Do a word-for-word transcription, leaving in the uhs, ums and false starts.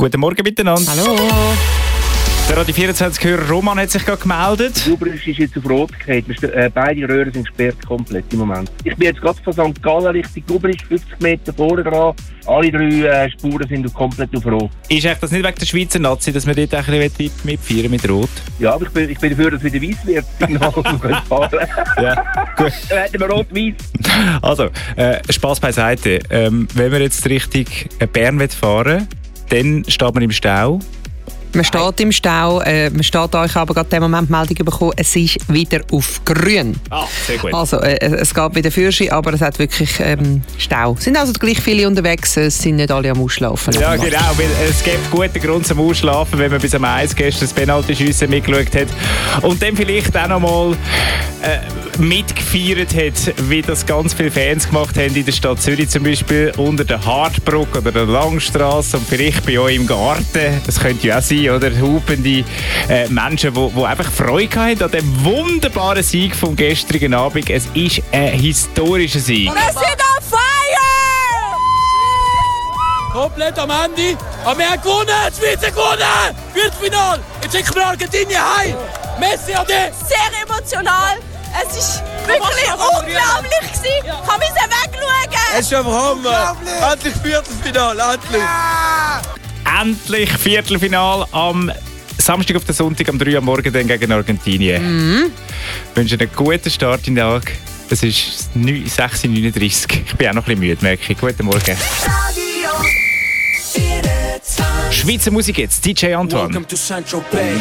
Guten Morgen miteinander. Hallo. Der Radio vierundzwanzig-Hörer Roman hat sich gerade gemeldet. Ubrisch ist jetzt auf Rot gefallen. Äh, beide Röhren sind gesperrt komplett im Moment. Ich bin jetzt gerade von Sankt Gallen Richtung Ubrisch, fünfzig Meter vorne dran. Alle drei äh, Spuren sind komplett auf Rot. Ist echt das nicht wegen der Schweizer Nazi, dass wir dort ein bisschen mitfeiern mit Rot? Ja, aber ich bin, ich bin dafür, dass es wieder weiss wird. Signal, wir können fahren. Ja, gut. Dann hätten wir rot-weiss. Also, äh, Spass beiseite. Ähm, wenn wir jetzt Richtung Bern fahren, dann steht man im Stau. Man steht im Stau, äh, man steht da, ich habe gerade in dem Moment Meldung bekommen, es ist wieder auf grün. Ah, sehr gut. Also äh, es geht wieder Fürschi, aber es hat wirklich ähm, Stau. Es sind also gleich viele unterwegs, es sind nicht alle am Ausschlafen. Ja, genau, weil es gibt guten Grund zum Ausschlafen, wenn man bis am eins gestern das Penalty-Schiessen mitgeschaut hat. Und dann vielleicht auch noch mal äh, mitgefeiert hat, wie das ganz viele Fans gemacht haben in der Stadt Zürich, zum Beispiel unter der Hartbrücke oder der Langstrasse und vielleicht bei euch im Garten. Das könnte ja auch sein, oder? Hupende äh, Menschen, die einfach Freude hatten an dem wunderbaren Sieg vom gestrigen Abend. Es ist ein historischer Sieg. Wir sind on fire! Komplett am Ende. Aber wir haben gewonnen! Die Schweiz hat gewonnen! Viertelfinale! Jetzt schicken wir Argentinien heim! Messi an dich! Sehr emotional. Es ist wirklich unglaublich gewesen. Ich kann mich wegschauen. Es ist einfach Hammer! Endlich Viertelfinale! Endlich! Ja! Endlich Viertelfinale am Samstag auf den Sonntag, am drei Uhr am Morgen dann gegen Argentinien. Mhm. Ich wünsche einen guten Start in den Tag. Es ist sechs Uhr neununddreißig. Ich bin auch noch ein bisschen müde, merke ich. Guten Morgen. Schweizer Musik jetzt, D J Antoine. Welcome to Central Bay.